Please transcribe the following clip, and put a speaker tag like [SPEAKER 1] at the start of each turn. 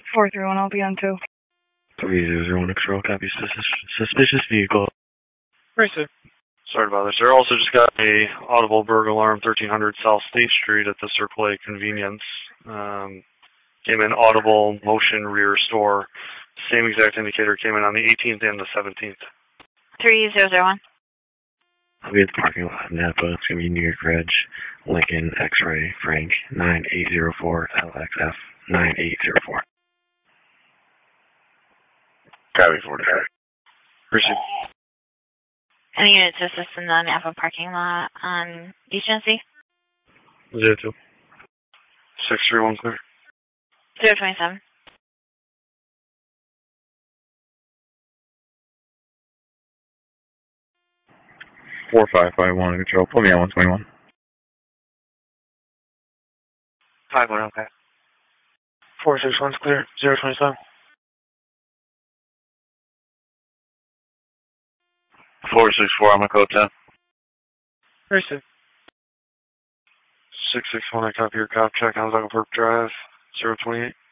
[SPEAKER 1] 431, I'll be on 2.
[SPEAKER 2] 3001 Control, copy. Suspicious vehicle.
[SPEAKER 3] Racing. Sorry about this. There also just got a audible burglar alarm, 1300 South State Street at the Circle A Convenience. Came in audible motion rear store. Same exact indicator came in on the 18th and the 17th.
[SPEAKER 1] 3001.
[SPEAKER 2] I'll be at the parking lot in Napa. It's going to be New York Reg, Lincoln X-Ray, Frank, 9804 LXF 9804.
[SPEAKER 3] Copy 45. Received.
[SPEAKER 1] Any units assist in the Napa parking lot on East Genesee?
[SPEAKER 3] 02. 631 clear.
[SPEAKER 1] 027.
[SPEAKER 4] Four 551 Control. Put me on 121.
[SPEAKER 3] 5-1, okay. 461's clear. 027.
[SPEAKER 4] 464, I'm a code 10.
[SPEAKER 3] Received. 661, I copy your cop check on Zuckerberg Drive, 028.